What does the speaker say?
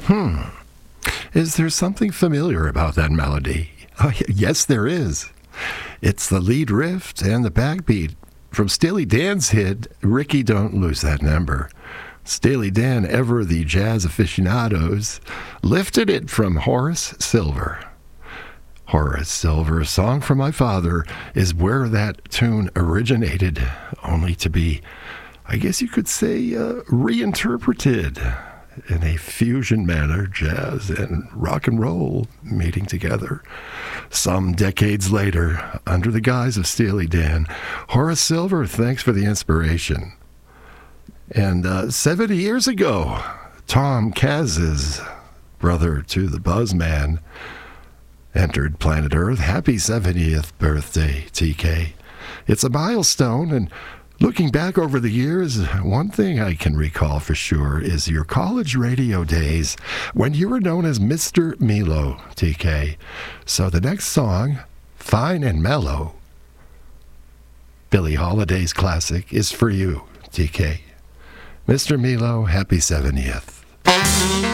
Is there something familiar about that melody? Oh, yes, there is. It's the lead riff and the backbeat from Steely Dan's hit, Ricky Don't Lose That Number. Steely Dan, ever the jazz aficionados, lifted it from Horace Silver. Horace Silver, Song for My Father, is where that tune originated, only to be, I guess you could say, reinterpreted in a fusion manner, jazz and rock and roll meeting together. Some decades later, under the guise of Steely Dan, Horace Silver, thanks for the inspiration. And 70 years ago, Tom Kaz's brother to the Buzzman entered planet Earth. Happy 70th birthday, TK. It's a milestone, and looking back over the years, one thing I can recall for sure is your college radio days when you were known as Mr. Milo, TK. So the next song, Fine and Mellow, Billie Holiday's classic, is for you, TK. Mr. Milo, happy 70th.